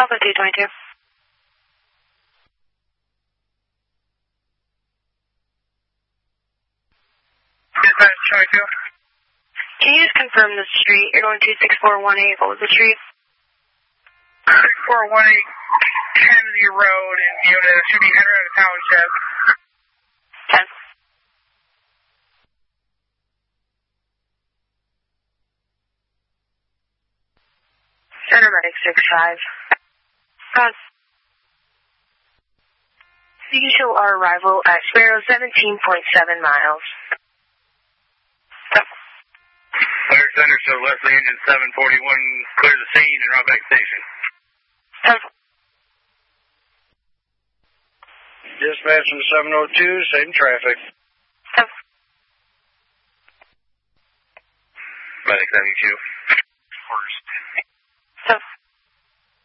Alpha 222. Dispatch 22. Can you just confirm the street? You're going to 6418. What was the street? 6418 Kennedy Road in Buda. It should be Henrietta Township. 10. Center Medic 65. You can show our arrival at Sparrow 17.7 miles. Fire Center, so Leslie Engine 741, clear the scene and route back station. Dispatch from 702, same traffic. Medic 72.